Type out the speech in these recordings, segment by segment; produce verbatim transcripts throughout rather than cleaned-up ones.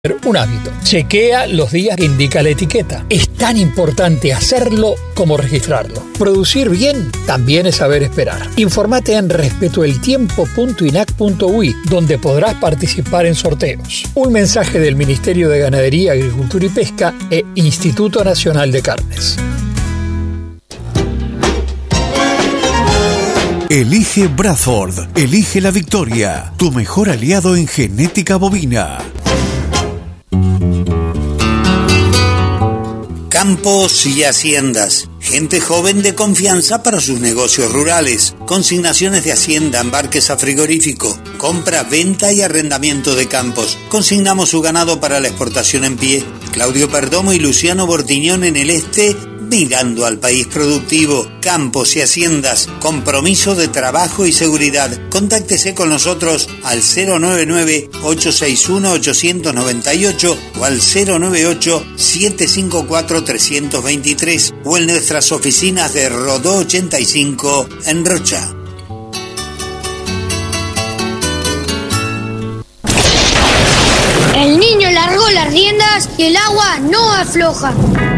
Un hábito. Chequea los días que indica la etiqueta. Es tan importante hacerlo como registrarlo. Producir bien también es saber esperar. Informate en respetoeltiempo punto inac punto uy, donde podrás participar en sorteos. Un mensaje del Ministerio de Ganadería, Agricultura y Pesca e Instituto Nacional de Carnes. Elige Bradford. Elige la victoria. Tu mejor aliado en genética bovina. Campos y haciendas. Gente joven de confianza para sus negocios rurales. Consignaciones de hacienda, embarques a frigorífico. Compra, venta y arrendamiento de campos. Consignamos su ganado para la exportación en pie. Claudio Perdomo y Luciano Bortiñón en el este, mirando al país productivo. Campos y haciendas. Compromiso de trabajo y seguridad. Contáctese con nosotros al cero nueve nueve, ocho seis uno, ocho nueve ocho o al cero nueve ocho, siete cinco cuatro, tres dos tres o en nuestras oficinas de Rodó ochenta y cinco en Rocha. El niño largó las riendas y el agua no afloja.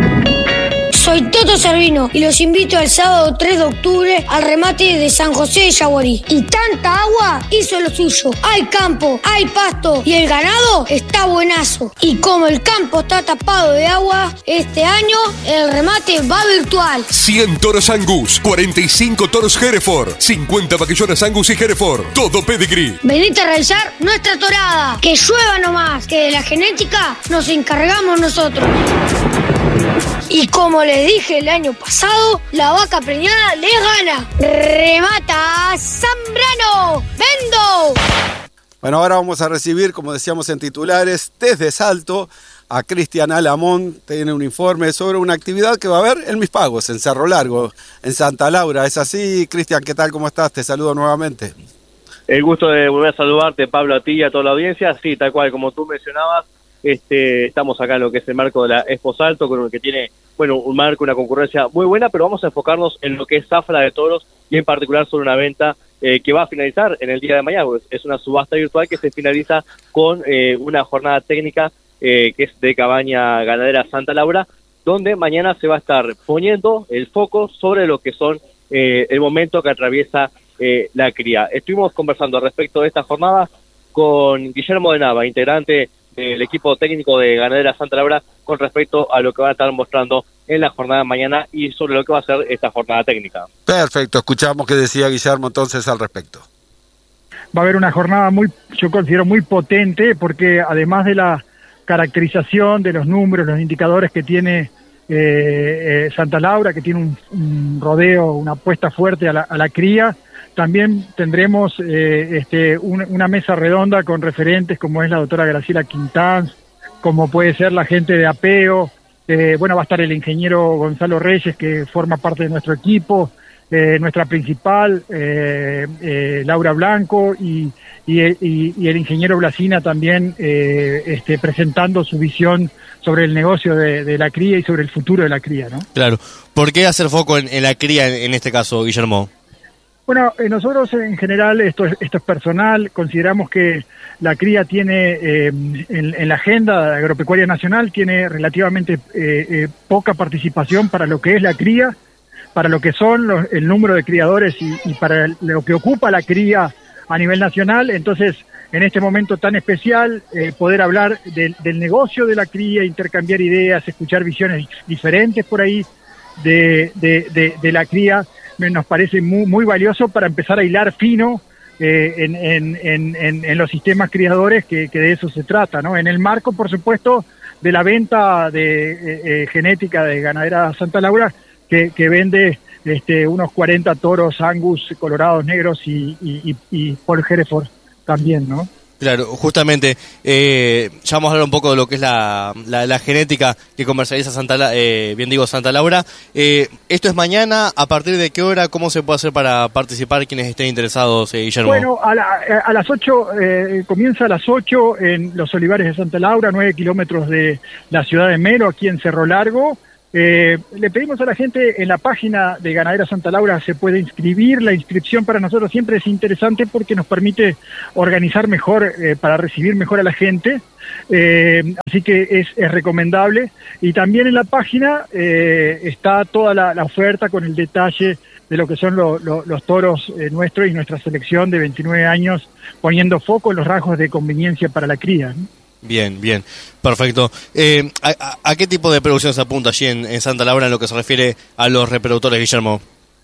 Soy Toto Servino y los invito el sábado tres de octubre al remate de San José de Yaguarí. Y tanta agua hizo lo suyo. Hay campo, hay pasto y el ganado está buenazo. Y como el campo está tapado de agua, este año el remate va virtual. cien toros Angus, cuarenta y cinco toros Hereford, cincuenta vaquillones Angus y Hereford, todo pedigree. Venite a realizar nuestra torada. Que llueva nomás, que de la genética nos encargamos nosotros. Y como les dije el año pasado, la vaca preñada le gana. ¡Remata Zambrano! ¡Vendo! Bueno, ahora vamos a recibir, como decíamos en titulares, desde Salto, a Cristian Alamón. Tiene un informe sobre una actividad que va a haber en Mis Pagos, en Cerro Largo, en Santa Laura. ¿Es así, Cristian? ¿Qué tal? ¿Cómo estás? Te saludo nuevamente. El gusto de volver a saludarte, Pablo, a ti y a toda la audiencia. Sí, tal cual, como tú mencionabas, este, estamos acá en lo que es el marco de la Expo Salto, con el que tiene, bueno, un marco, una concurrencia muy buena, pero vamos a enfocarnos en lo que es Zafra de Toros y en particular sobre una venta eh, que va a finalizar en el día de mañana. Pues es una subasta virtual que se finaliza con eh, una jornada técnica eh, que es de Cabaña Ganadera Santa Laura, donde mañana se va a estar poniendo el foco sobre lo que son eh, el momento que atraviesa eh, la cría. Estuvimos conversando respecto de esta jornada con Guillermo de Nava, integrante del equipo técnico de Ganadera Santa Laura, con respecto a lo que van a estar mostrando en la jornada de mañana y sobre lo que va a ser esta jornada técnica. Perfecto, escuchamos qué decía Guillermo entonces al respecto. Va a haber una jornada muy, yo considero muy potente, porque además de la caracterización de los números, los indicadores que tiene eh, eh, Santa Laura, que tiene un, un rodeo, una apuesta fuerte a la, a la cría, también tendremos eh, este, un, una mesa redonda con referentes como es la doctora Graciela Quintanz, como puede ser la gente de Apeo, eh, bueno, va a estar el ingeniero Gonzalo Reyes, que forma parte de nuestro equipo, eh, nuestra principal, eh, eh, Laura Blanco, y, y, y, y el ingeniero Blasina también eh, este, presentando su visión sobre el negocio de, de la cría y sobre el futuro de la cría, ¿no? Claro. ¿Por qué hacer foco en, en la cría en, en este caso, Guillermo? Bueno, eh, nosotros en general, esto es, esto es personal, consideramos que la cría tiene, eh, en, en la agenda agropecuaria nacional, tiene relativamente eh, eh, poca participación para lo que es la cría, para lo que son los, el número de criadores y, y para el, lo que ocupa la cría a nivel nacional. Entonces, en este momento tan especial, eh, poder hablar del, del negocio de la cría, intercambiar ideas, escuchar visiones diferentes por ahí de, de, de, de la cría, nos parece muy, muy valioso para empezar a hilar fino eh, en, en, en, en los sistemas criadores, que, que de eso se trata, ¿no? En el marco, por supuesto, de la venta de eh, eh, genética de Ganadera Santa Laura, que, que vende este, unos cuarenta toros Angus colorados negros y, y, y, y Paul Hereford también, ¿no? Claro, justamente, eh, ya vamos a hablar un poco de lo que es la, la, la genética que comercializa Santa, eh, bien digo Santa Laura. Eh, esto es mañana, ¿a partir de qué hora? ¿Cómo se puede hacer para participar quienes estén interesados, eh, Guillermo? Bueno, a, la, a las ocho, eh, comienza a las ocho en los Olivares de Santa Laura, nueve kilómetros de la ciudad de Mero, aquí en Cerro Largo. Eh, le pedimos a la gente en la página de Ganadera Santa Laura se puede inscribir. La inscripción para nosotros siempre es interesante porque nos permite organizar mejor, eh, para recibir mejor a la gente. Eh, así que es, es recomendable. Y también en la página eh, está toda la, la oferta con el detalle de lo que son lo, lo, los toros eh, nuestros y nuestra selección de veintinueve años, poniendo foco en los rasgos de conveniencia para la cría, ¿no? Bien, bien, perfecto. Eh, ¿a, a, ¿A qué tipo de producción se apunta allí en, en Santa Laura en lo que se refiere a los reproductores, Guillermo?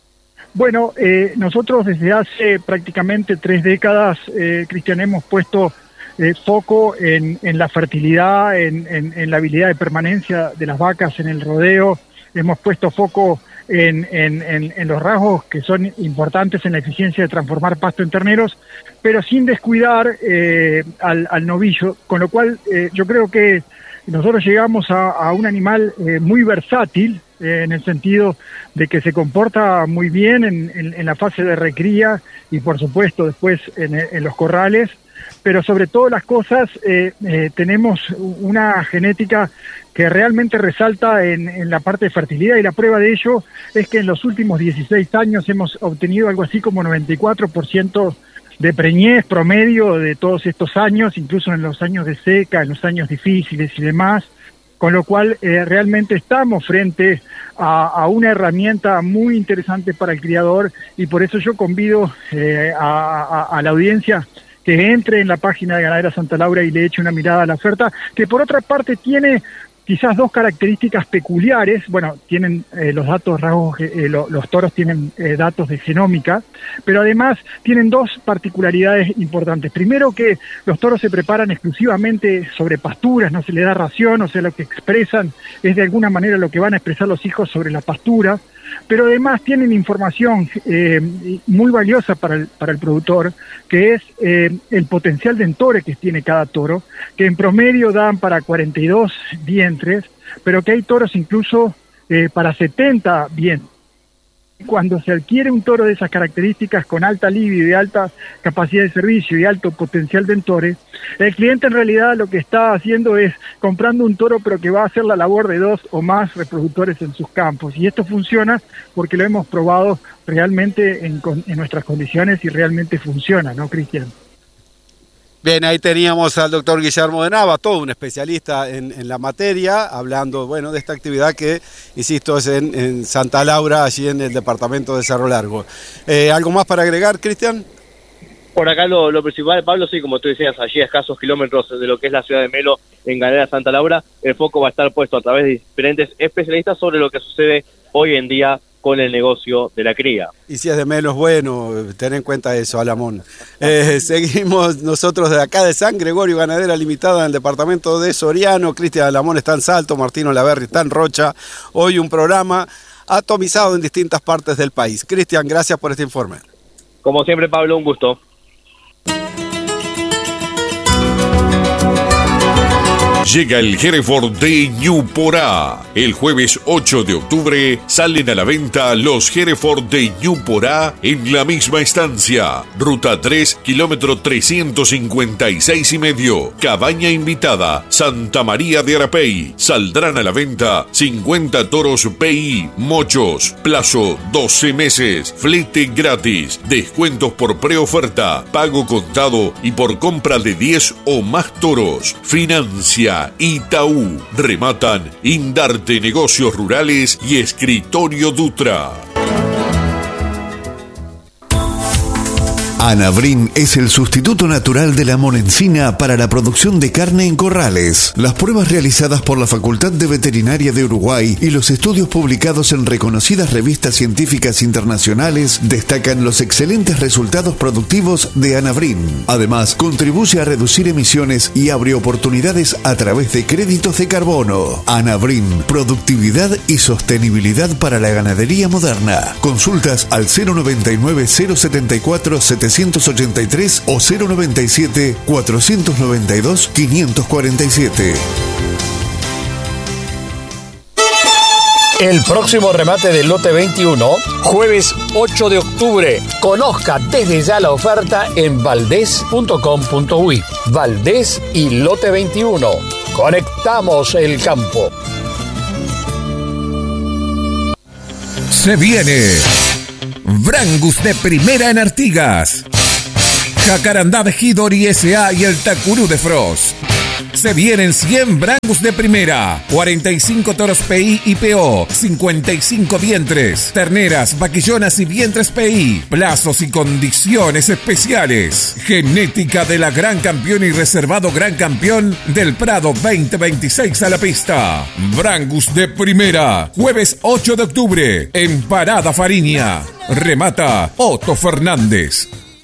Bueno, eh, nosotros desde hace prácticamente tres décadas, eh, Cristian, hemos puesto eh, foco en, en la fertilidad, en, en, en la habilidad de permanencia de las vacas en el rodeo. Hemos puesto foco en, en, en, en los rasgos que son importantes en la eficiencia de transformar pasto en terneros, pero sin descuidar eh, al, al novillo, con lo cual eh, yo creo que nosotros llegamos a, a un animal eh, muy versátil, eh, en el sentido de que se comporta muy bien en, en, en la fase de recría y por supuesto después en, en los corrales, pero sobre todas las cosas eh, eh, tenemos una genética que realmente resalta en, en la parte de fertilidad, y la prueba de ello es que en los últimos dieciséis años hemos obtenido algo así como noventa y cuatro por ciento de preñez promedio de todos estos años, incluso en los años de seca, en los años difíciles y demás, con lo cual eh, realmente estamos frente a, a una herramienta muy interesante para el criador, y por eso yo convido eh, a, a, a la audiencia que entre en la página de Ganadera Santa Laura y le eche una mirada a la oferta, que por otra parte tiene quizás dos características peculiares. Bueno, tienen eh, los datos, rasgos, eh, lo, los toros tienen eh, datos de genómica, pero además tienen dos particularidades importantes. Primero, que los toros se preparan exclusivamente sobre pasturas, no se le da ración, o sea, lo que expresan es de alguna manera lo que van a expresar los hijos sobre la pastura, pero además tienen información eh, muy valiosa para el, para el productor, que es eh, el potencial de entore que tiene cada toro, que en promedio dan para cuarenta y dos vientres, pero que hay toros incluso eh, para setenta vientres. Cuando se adquiere un toro de esas características, con alta libido y alta capacidad de servicio y alto potencial de entore, el cliente en realidad lo que está haciendo es comprando un toro, pero que va a hacer la labor de dos o más reproductores en sus campos. Y esto funciona porque lo hemos probado realmente en, en nuestras condiciones y realmente funciona, ¿no, Cristian? Bien, ahí teníamos al doctor Guillermo de Nava, todo un especialista en, en la materia, hablando, bueno, de esta actividad que, insisto, es en, en Santa Laura, allí en el departamento de Cerro Largo. Eh, ¿Algo más para agregar, Cristian? Por acá lo, lo principal, Pablo, sí, como tú decías, allí a escasos kilómetros de lo que es la ciudad de Melo, en Ganadera Santa Laura, el foco va a estar puesto a través de diferentes especialistas sobre lo que sucede hoy en día con el negocio de la cría. Y si es de Melo es bueno, ten en cuenta eso, Alamón. Eh, seguimos nosotros de acá de San Gregorio, Ganadera Limitada, en el departamento de Soriano. Cristian Alamón está en Salto, Martino Laverri está en Rocha. Hoy un programa atomizado en distintas partes del país. Cristian, gracias por este informe. Como siempre, Pablo, un gusto. Llega el Hereford de Ñuporá. El jueves ocho de octubre salen a la venta los Hereford de Ñuporá en la misma estancia. Ruta tres, kilómetro trescientos cincuenta y seis y medio. Cabaña invitada, Santa María de Arapey. Saldrán a la venta cincuenta toros P I, mochos. Plazo doce meses. Flete gratis. Descuentos por preoferta. Pago contado y por compra de diez o más toros. Financia Itaú. Rematan Indarte Negocios Rurales y Escritorio Dutra. Anabrin es el sustituto natural de la monencina para la producción de carne en corrales. Las pruebas realizadas por la Facultad de Veterinaria de Uruguay y los estudios publicados en reconocidas revistas científicas internacionales destacan los excelentes resultados productivos de Anabrin. Además, contribuye a reducir emisiones y abre oportunidades a través de créditos de carbono. Anabrin, productividad y sostenibilidad para la ganadería moderna. Consultas al cero noventa y nueve, cero setenta y cuatro, setecientos ochenta y tres o cero noventa y siete, cuatrocientos noventa y dos, quinientos cuarenta y siete. El próximo remate del lote veintiuno, jueves ocho de octubre. Conozca desde ya la oferta en valdés punto com punto uy. Valdés y lote veintiuno. Conectamos el campo. Se viene Brangus de primera en Artigas, Jacarandá de Hidori S A y el Tacurú de Frost. Se vienen cien Brangus de primera, cuarenta y cinco toros P I y P O, cincuenta y cinco vientres, terneras, vaquillonas y vientres P I, plazos y condiciones especiales. Genética de la Gran Campeón y reservado Gran Campeón del Prado veinte veintiséis a la pista. Brangus de primera, jueves ocho de octubre, en Parada Fariña. Remata Otto Fernández.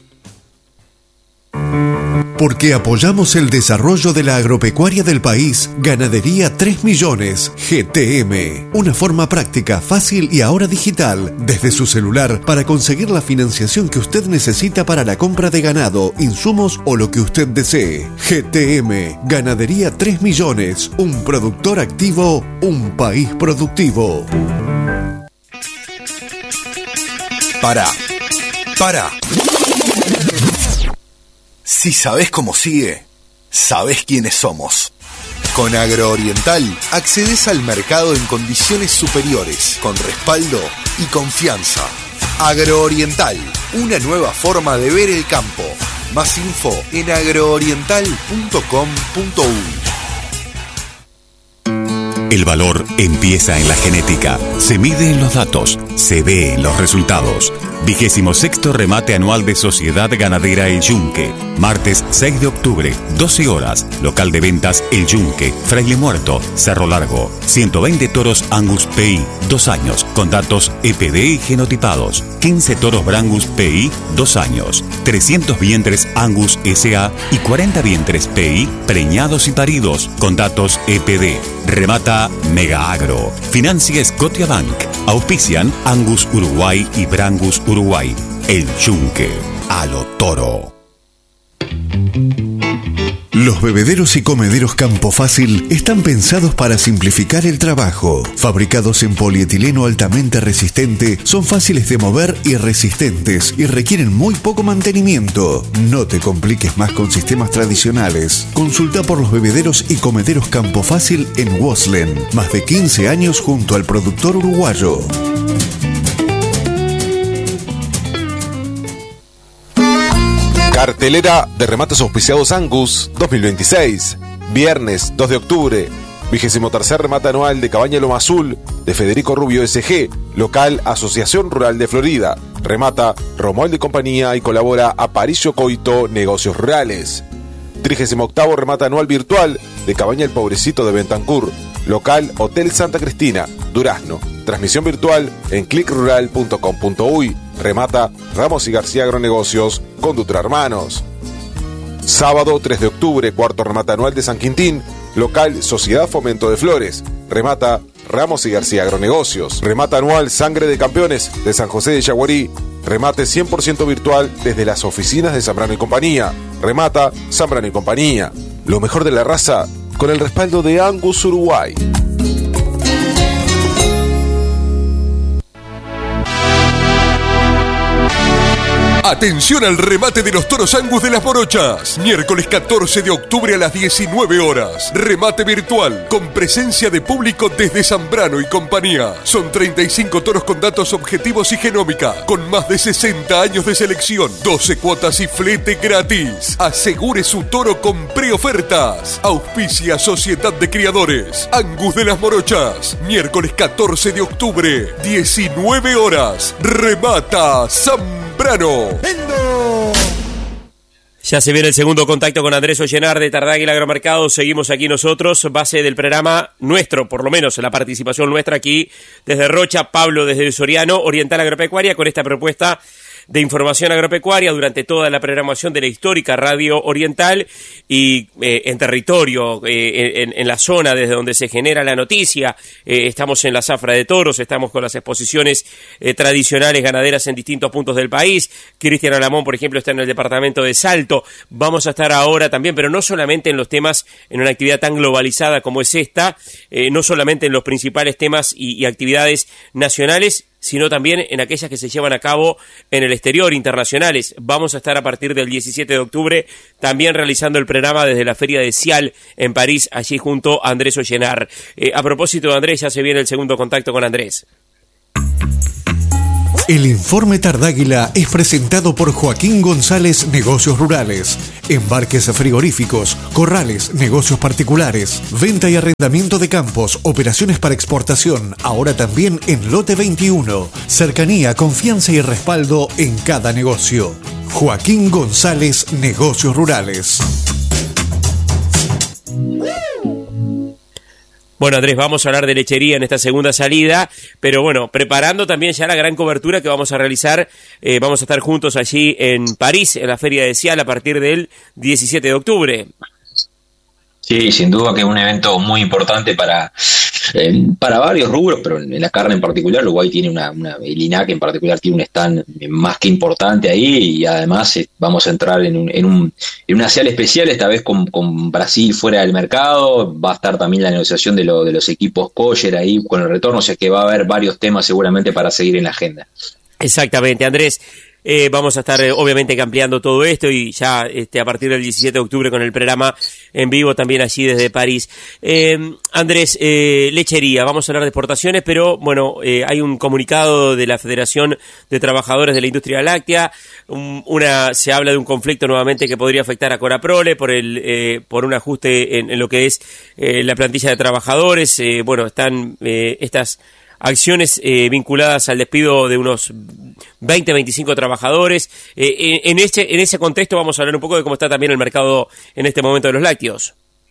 Porque apoyamos el desarrollo de la agropecuaria del país, Ganadería tres millones, G T M. Una forma práctica, fácil y ahora digital, desde su celular, para conseguir la financiación que usted necesita para la compra de ganado, insumos o lo que usted desee. G T M, Ganadería tres millones, un productor activo, un país productivo. Para, para. Si sabés cómo sigue, sabés quiénes somos. Con Agrooriental accedes al mercado en condiciones superiores, con respaldo y confianza. Agrooriental, una nueva forma de ver el campo. Más info en agrooriental punto com punto uy. El valor empieza en la genética, se mide en los datos, se ve en los resultados. Vigésimo sexto remate anual de Sociedad Ganadera El Yunque. Martes seis de octubre, doce horas. Local de ventas El Yunque, Fraile Muerto, Cerro Largo. ciento veinte toros Angus P I, dos años, con datos E P D y genotipados. quince toros Brangus P I, dos años. trescientos vientres Angus S A y cuarenta vientres P I, preñados y paridos, con datos E P D. Remata Mega Agro. Financia Scotiabank. Auspician Angus Uruguay y Brangus Uruguay. El Yunque. A lo toro. Los bebederos y comederos Campo Fácil están pensados para simplificar el trabajo. Fabricados en polietileno altamente resistente, son fáciles de mover y resistentes y requieren muy poco mantenimiento. No te compliques más con sistemas tradicionales. Consulta por los bebederos y comederos Campo Fácil en Woslen. Más de quince años junto al productor uruguayo. Cartelera de remates auspiciados Angus dos mil veintiséis. Viernes dos de octubre. vigésimo tercer remate anual de Cabaña Loma Azul de Federico Rubio S G. Local Asociación Rural de Florida. Remata Romualdo y compañía y colabora Aparicio Coito Negocios Rurales. trigésimo octavo remate anual virtual de Cabaña El Pobrecito de Bentancur. Local Hotel Santa Cristina, Durazno. Transmisión virtual en clic rural punto com punto uy. Remata Ramos y García Agronegocios con Dutra Hermanos. Sábado tres de octubre, cuarto remate anual de San Quintín. Local Sociedad Fomento de Flores. Remata Ramos y García Agronegocios. Remata anual Sangre de Campeones de San José de Yaguarí. Remate cien por ciento virtual desde las oficinas de Zambrano y Compañía. Remata Zambrano y Compañía. Lo mejor de la raza con el respaldo de Angus Uruguay. Atención al remate de los toros Angus de las Morochas. Miércoles catorce de octubre a las diecinueve horas. Remate virtual con presencia de público desde Zambrano y Compañía. Son treinta y cinco toros con datos objetivos y genómica, con más de sesenta años de selección, doce cuotas y flete gratis. Asegure su toro con preofertas. Auspicia Sociedad de Criadores Angus de las Morochas. Miércoles catorce de octubre, diecinueve horas. Remata Zambrano. Ya se viene el segundo contacto con Andrés Ollenar de Tardáguila Agromercado. Seguimos aquí nosotros, base del programa nuestro, por lo menos la participación nuestra aquí desde Rocha, Pablo desde el Soriano, Oriental Agropecuaria, con esta propuesta de información agropecuaria durante toda la programación de la histórica Radio Oriental y eh, en territorio, eh, en, en la zona desde donde se genera la noticia. Eh, estamos en la zafra de toros, estamos con las exposiciones eh, tradicionales ganaderas en distintos puntos del país. Cristian Alamón, por ejemplo, está en el departamento de Salto. Vamos a estar ahora también, pero no solamente en los temas, en una actividad tan globalizada como es esta, eh, no solamente en los principales temas y, y actividades nacionales, sino también en aquellas que se llevan a cabo en el exterior, internacionales. Vamos a estar a partir del diecisiete de octubre también realizando el programa desde la Feria de Cial en París, allí junto a Andrés Ollenar. Eh, a propósito de Andrés, ya se viene el segundo contacto con Andrés. El informe Tardáguila es presentado por Joaquín González, Negocios Rurales, embarques frigoríficos, corrales, negocios particulares, venta y arrendamiento de campos, operaciones para exportación, ahora también en Lote veintiuno, cercanía, confianza y respaldo en cada negocio. Joaquín González, Negocios Rurales. Bueno, Andrés, vamos a hablar de lechería en esta segunda salida, pero bueno, preparando también ya la gran cobertura que vamos a realizar. Eh, vamos a estar juntos allí en París, en la Feria de Cial, a partir del diecisiete de octubre. Sí, sin duda que es un evento muy importante para, eh, para varios rubros, pero en la carne en particular. Uruguay tiene una, una el I N A C en particular tiene un stand más que importante ahí, y además eh, vamos a entrar en, un, en, un, en una Cial especial, esta vez con, con Brasil fuera del mercado. Va a estar también la negociación de, lo, de los equipos Coller ahí con el retorno, o sea que va a haber varios temas seguramente para seguir en la agenda. Exactamente, Andrés. Eh, vamos a estar eh, obviamente ampliando todo esto y ya este, a partir del diecisiete de octubre con el programa en vivo también allí desde París. Eh, Andrés, eh, lechería, vamos a hablar de exportaciones, pero bueno, eh, hay un comunicado de la Federación de Trabajadores de la Industria Láctea. Un, una se habla de un conflicto nuevamente que podría afectar a Conaprole por el eh, por un ajuste en, en lo que es eh, la plantilla de trabajadores. Eh, bueno, están eh, estas acciones eh, vinculadas al despido de unos veinte, veinticinco trabajadores. Eh, en, este, en ese contexto vamos a hablar un poco de cómo está también el mercado en este momento de los lácteos.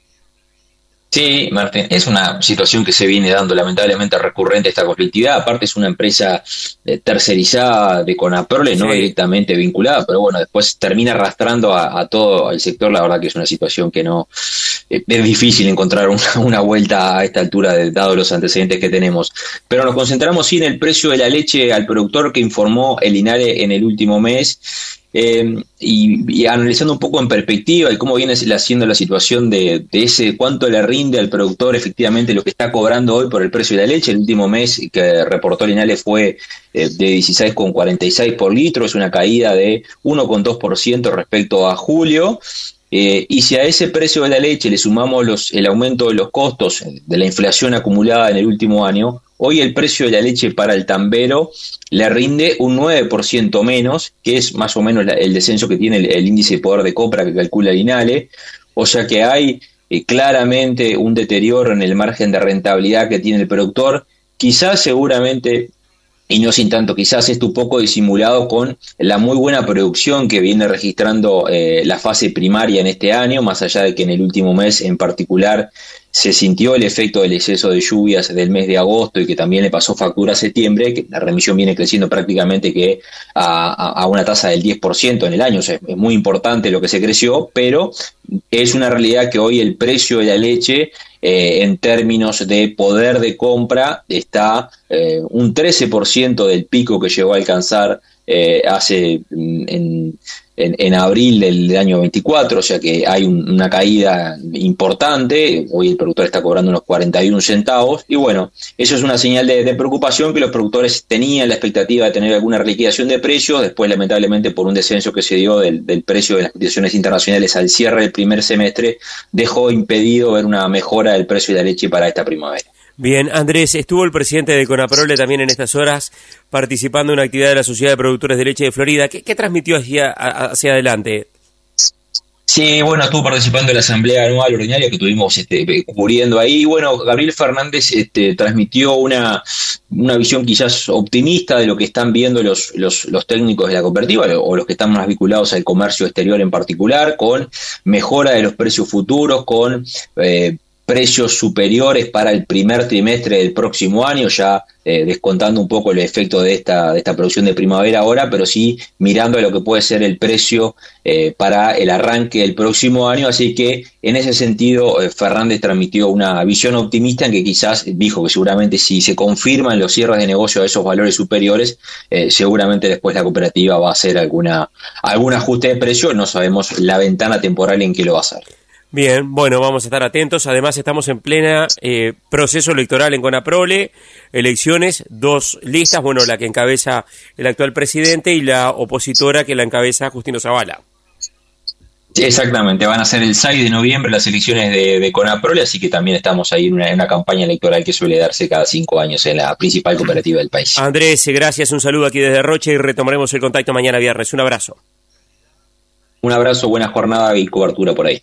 Sí, Martín, es una situación que se viene dando lamentablemente recurrente, esta conflictividad. Aparte es una empresa eh, tercerizada de Conaprole, no sí. directamente vinculada, pero bueno, después termina arrastrando a, a todo el sector. La verdad que es una situación que no... Eh, es difícil encontrar una, una vuelta a esta altura, de, dado los antecedentes que tenemos. Pero nos concentramos sí en el precio de la leche al productor que informó el INALE en el último mes. Eh, y, y analizando un poco en perspectiva y cómo viene haciendo la situación de, de ese cuánto le rinde al productor efectivamente lo que está cobrando hoy por el precio de la leche. El último mes que reportó el INALE fue eh, de dieciséis con cuarenta y seis por litro, es una caída de uno con dos por ciento respecto a julio. Eh, y si a ese precio de la leche le sumamos los, el aumento de los costos de la inflación acumulada en el último año, hoy el precio de la leche para el tambero le rinde un nueve por ciento menos, que es más o menos la, el descenso que tiene el, el índice de poder de compra que calcula el INALE. O sea que hay eh, claramente un deterioro en el margen de rentabilidad que tiene el productor, quizás seguramente... Y no sin tanto, quizás esto un poco disimulado con la muy buena producción que viene registrando eh, la fase primaria en este año, más allá de que en el último mes en particular se sintió el efecto del exceso de lluvias del mes de agosto y que también le pasó factura a septiembre, que la remisión viene creciendo prácticamente que a, a, a una tasa del diez por ciento en el año. O sea, es muy importante lo que se creció, pero es una realidad que hoy el precio de la leche Eh, en términos de poder de compra está eh, un trece por ciento del pico que llegó a alcanzar eh, hace en, en, en abril del año veinticuatro, o sea que hay un, una caída importante. Hoy el productor está cobrando unos cuarenta y uno centavos y bueno, eso es una señal de, de preocupación que los productores tenían la expectativa de tener alguna liquidación de precios. Después lamentablemente por un descenso que se dio del, del precio de las cotizaciones internacionales al cierre del primer semestre dejó impedido ver una mejora del precio de la leche para esta primavera. Bien, Andrés, estuvo el presidente de Conaprole también en estas horas participando en una actividad de la Sociedad de Productores de Leche de Florida. ¿Qué, qué transmitió hacia, hacia adelante? Sí, bueno, estuvo participando en la asamblea anual ordinaria que tuvimos este, cubriendo ahí. Bueno, Gabriel Fernández este, transmitió una, una visión quizás optimista de lo que están viendo los, los, los técnicos de la cooperativa o los que están más vinculados al comercio exterior en particular, con mejora de los precios futuros, con eh, precios superiores para el primer trimestre del próximo año, ya eh, descontando un poco el efecto de esta, de esta producción de primavera ahora, pero sí mirando a lo que puede ser el precio eh, para el arranque del próximo año. Así que en ese sentido eh, Fernández transmitió una visión optimista en que quizás dijo que seguramente si se confirman los cierres de negocio a esos valores superiores, eh, seguramente después la cooperativa va a hacer alguna algún ajuste de precio. No sabemos la ventana temporal en que lo va a hacer. Bien, bueno, vamos a estar atentos. Además estamos en plena eh, proceso electoral en Conaprole, elecciones, dos listas, bueno, la que encabeza el actual presidente y la opositora que la encabeza Justino Zavala. Sí, exactamente, van a ser el seis de noviembre las elecciones de, de Conaprole, así que también estamos ahí en una, en una campaña electoral que suele darse cada cinco años en la principal cooperativa del país. Andrés, gracias, un saludo aquí desde Rocha y retomaremos el contacto mañana viernes. Un abrazo. Un abrazo, buena jornada y cobertura por ahí.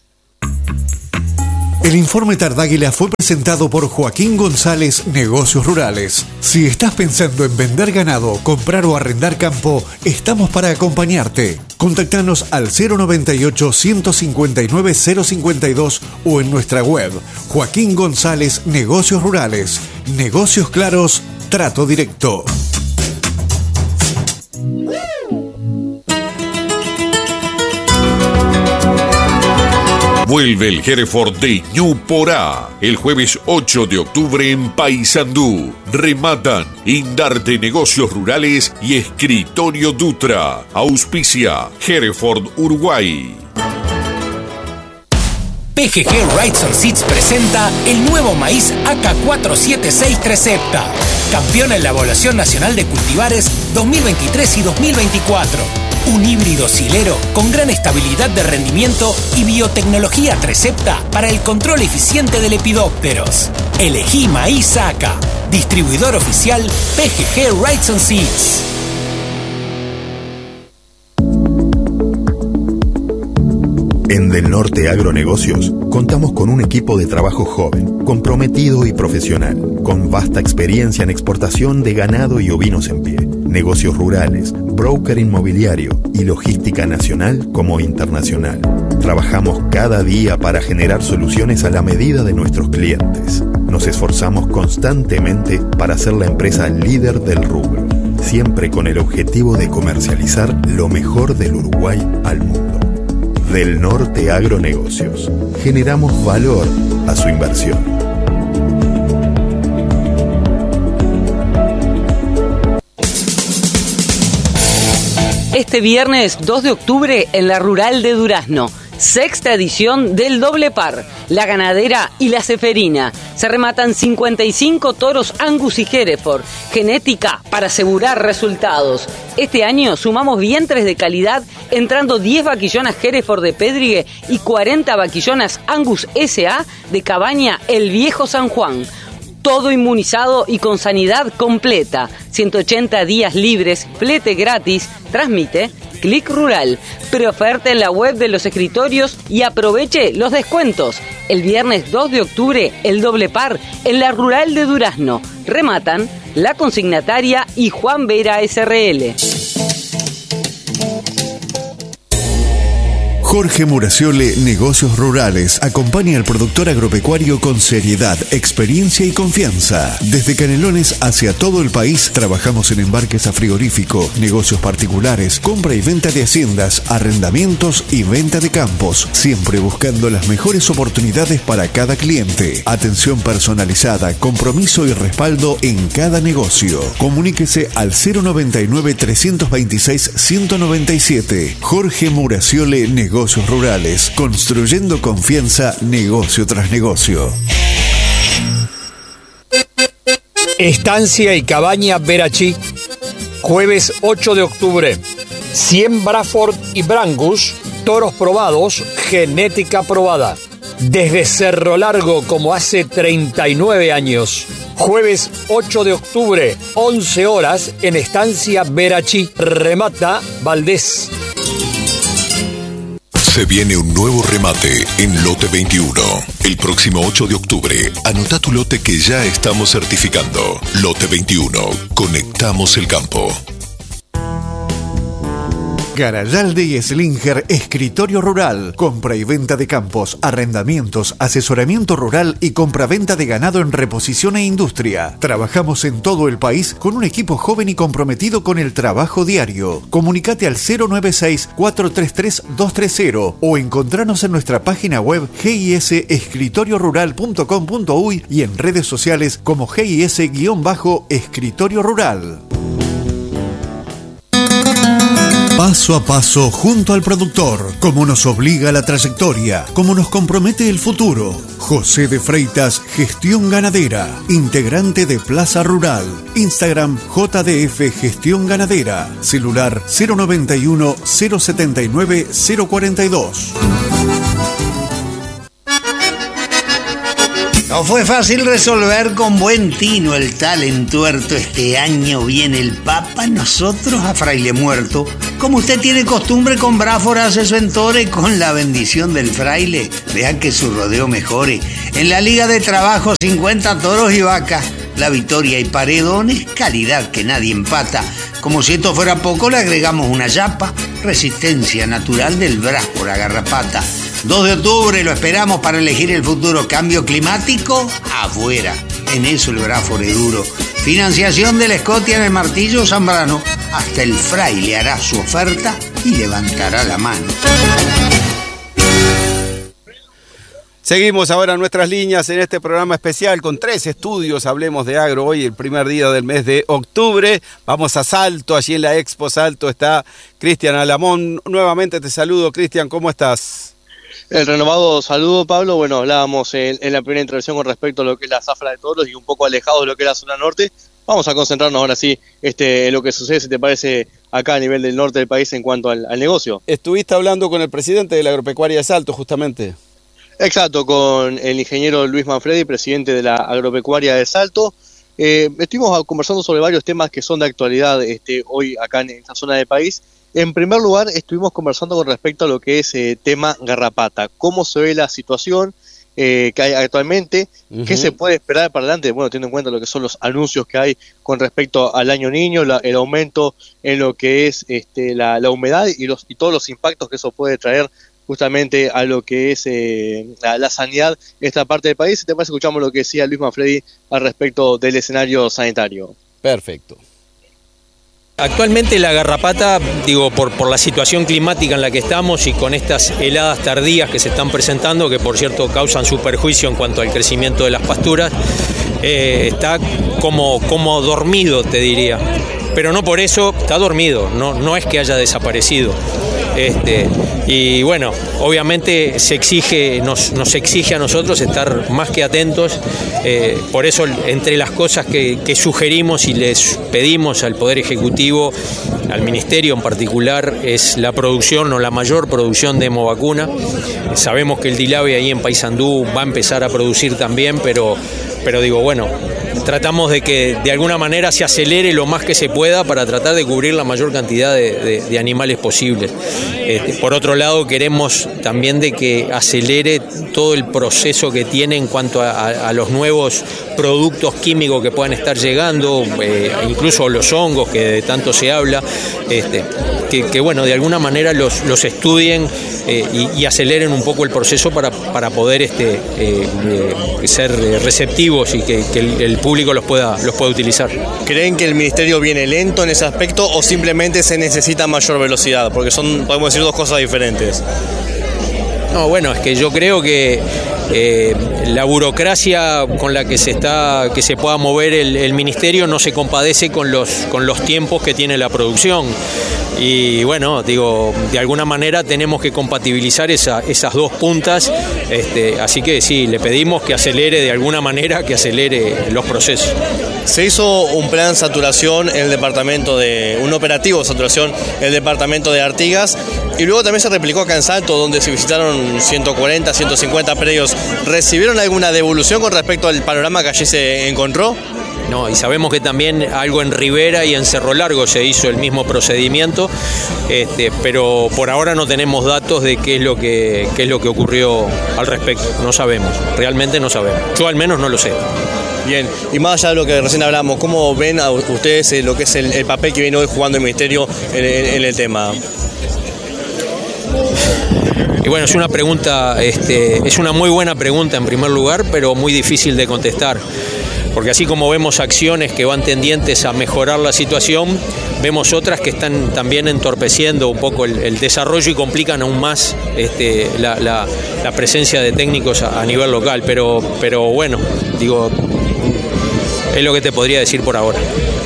El informe Tardáguila fue presentado por Joaquín González, Negocios Rurales. Si estás pensando en vender ganado, comprar o arrendar campo, estamos para acompañarte. Contactanos al cero noventa y ocho, ciento cincuenta y nueve, cero cincuenta y dos o en nuestra web Joaquín González, Negocios Rurales. Negocios claros, trato directo. Vuelve el Hereford de Ñuporá. El jueves ocho de octubre en Paysandú. Rematan Indarte Negocios Rurales y Escritorio Dutra. Auspicia Hereford Uruguay. P G G Rights and Seeds presenta el nuevo maíz A K cuatro siete seis Trecepta, campeón en la Evaluación Nacional de Cultivares dos mil veintitrés y dos mil veinticuatro. Un híbrido silero con gran estabilidad de rendimiento y biotecnología Trecepta para el control eficiente de lepidópteros. Elegí maíz A K, distribuidor oficial P G G Rights and Seeds. En Del Norte Agronegocios contamos con un equipo de trabajo joven, comprometido y profesional, con vasta experiencia en exportación de ganado y ovinos en pie, negocios rurales, broker inmobiliario y logística nacional como internacional. Trabajamos cada día para generar soluciones a la medida de nuestros clientes. Nos esforzamos constantemente para ser la empresa líder del rubro, siempre con el objetivo de comercializar lo mejor del Uruguay al mundo. Del Norte Agronegocios. Generamos valor a su inversión. Este viernes dos de octubre en la Rural de Durazno, sexta edición del Doble Par, la ganadera y la ceferina. Se rematan cincuenta y cinco toros Angus y Hereford, genética para asegurar resultados. Este año sumamos vientres de calidad, entrando diez vaquillonas Hereford de Pedrigue y cuarenta vaquillonas Angus S A de Cabaña El Viejo San Juan. Todo inmunizado y con sanidad completa. ciento ochenta días libres, flete gratis. Transmite Clic Rural. Preoferta en la web de los escritorios y aproveche los descuentos. El viernes dos de octubre, el Doble Par en la Rural de Durazno. Rematan La Consignataria y Juan Vera S R L. Jorge Muraciole, Negocios Rurales, acompaña al productor agropecuario con seriedad, experiencia y confianza. Desde Canelones hacia todo el país, trabajamos en embarques a frigorífico, negocios particulares, compra y venta de haciendas, arrendamientos y venta de campos, siempre buscando las mejores oportunidades para cada cliente. Atención personalizada, compromiso y respaldo en cada negocio. Comuníquese al cero noventa y nueve, trescientos veintiséis, ciento noventa y siete. Jorge Muraciole, Negocios Negocios Rurales, construyendo confianza negocio tras negocio. Estancia y Cabaña Verachí, jueves ocho de octubre. cien Braford y Brangus, toros probados, genética probada. Desde Cerro Largo como hace treinta y nueve años. Jueves ocho de octubre, once horas, en Estancia Verachí. Remata Valdés. Se viene un nuevo remate en Lote veintiuno. El próximo ocho de octubre, anota tu lote que ya estamos certificando. Lote veintiuno. Conectamos el campo. Garayalde y Slinger, Escritorio Rural, compra y venta de campos, arrendamientos, asesoramiento rural y compra-venta de ganado en reposición e industria. Trabajamos en todo el país con un equipo joven y comprometido con el trabajo diario. Comunicate al cero nueve seis, cuatro tres tres, dos tres cero o encontranos en nuestra página web g i s escritorio rural punto com punto uy y en redes sociales como G I S-Escritorio Rural. Paso a paso junto al productor, como nos obliga la trayectoria, como nos compromete el futuro. José de Freitas, Gestión Ganadera, integrante de Plaza Rural. Instagram J D F Gestión Ganadera. Celular cero noventa y uno, cero setenta y nueve, cero cuarenta y dos. No fue fácil resolver con buen tino el tal entuerto. Este año viene el Papa, nosotros a fraile muerto. Como usted tiene costumbre con Bráfora hace su entore, con la bendición del fraile, vean que su rodeo mejore. En la liga de trabajo, cincuenta toros y vacas, la victoria y paredones, calidad que nadie empata. Como si esto fuera poco, le agregamos una yapa, resistencia natural del Bráfora garrapata. dos de octubre lo esperamos para elegir el futuro. Cambio climático, afuera. En eso el Bráfora es duro. Financiación de la Escotia en el Martillo Zambrano. Hasta el fraile hará su oferta y levantará la mano. Seguimos ahora nuestras líneas en este programa especial con tres estudios. Hablemos de agro hoy, el primer día del mes de octubre. Vamos a Salto, allí en la Expo Salto está Cristian Alamón. Nuevamente te saludo, Cristian, ¿cómo estás? El renovado saludo, Pablo. Bueno, hablábamos en, en la primera intervención con respecto a lo que es la zafra de toros y un poco alejado de lo que es la zona norte. Vamos a concentrarnos ahora sí este, en lo que sucede, si te parece, acá a nivel del norte del país en cuanto al, al negocio. Estuviste hablando con el presidente de la Agropecuaria de Salto, justamente. Exacto, con el ingeniero Luis Manfredi, presidente de la Agropecuaria de Salto. Eh, estuvimos conversando sobre varios temas que son de actualidad este, hoy acá en esta zona del país. En primer lugar, estuvimos conversando con respecto a lo que es eh, tema garrapata. ¿Cómo se ve la situación eh, que hay actualmente? Uh-huh. ¿Qué se puede esperar para adelante? Bueno, teniendo en cuenta lo que son los anuncios que hay con respecto al año niño, la, el aumento en lo que es este, la, la humedad y, los, y todos los impactos que eso puede traer justamente a lo que es eh, la, la sanidad en esta parte del país. ¿Te parece? Escuchamos lo que decía Luis Manfredi al respecto del escenario sanitario. Perfecto. Actualmente la garrapata, digo, por, por la situación climática en la que estamos y con estas heladas tardías que se están presentando, que por cierto causan su perjuicio en cuanto al crecimiento de las pasturas, eh, está como, como dormido, te diría. Pero no por eso está dormido, no, no es que haya desaparecido. Este, y bueno, obviamente se exige, nos, nos exige a nosotros estar más que atentos, eh, por eso entre las cosas que, que sugerimos y les pedimos al Poder Ejecutivo, al Ministerio en particular, es la producción o la mayor producción de hemovacuna. Sabemos que el Dilabe ahí en Paysandú va a empezar a producir también, pero, pero digo, bueno, tratamos de que de alguna manera se acelere lo más que se pueda para tratar de cubrir la mayor cantidad de, de, de animales posibles. Este, por otro lado, queremos también de que acelere todo el proceso que tiene en cuanto a, a, a los nuevos productos químicos que puedan estar llegando, eh, incluso los hongos que de tanto se habla, este, que, que bueno, de alguna manera los, los estudien eh, y, y aceleren un poco el proceso para, para poder este, eh, eh, ser receptivos y que, que el, el público los pueda, los pueda utilizar. ¿Creen que el Ministerio viene lento en ese aspecto o simplemente se necesita mayor velocidad? Porque son, podemos decir, dos cosas diferentes. No, bueno, es que yo creo que eh, la burocracia con la que se está, que se pueda mover el, el ministerio no se compadece con los, con los tiempos que tiene la producción. Y bueno, digo, de alguna manera tenemos que compatibilizar esa, esas dos puntas, este, así que sí, le pedimos que acelere de alguna manera, que acelere los procesos. Se hizo un plan saturación en el departamento de, un operativo de saturación en el departamento de Artigas, y luego también se replicó acá en Salto, donde se visitaron ciento cuarenta, ciento cincuenta predios. ¿Recibieron alguna devolución con respecto al panorama que allí se encontró? No, y sabemos que también algo en Rivera y en Cerro Largo se hizo el mismo procedimiento, este, pero por ahora no tenemos datos de qué es lo que, qué es lo que ocurrió al respecto. No sabemos, realmente no sabemos. Yo al menos no lo sé. Bien, y más allá de lo que recién hablamos, ¿cómo ven a ustedes lo que es el, el papel que viene hoy jugando el Ministerio en, en, en el tema? Y bueno, es una pregunta, este, es una muy buena pregunta en primer lugar, pero muy difícil de contestar. Porque así como vemos acciones que van tendientes a mejorar la situación, vemos otras que están también entorpeciendo un poco el, el desarrollo y complican aún más este, la, la, la presencia de técnicos a, a nivel local. Pero, pero bueno, digo, es lo que te podría decir por ahora.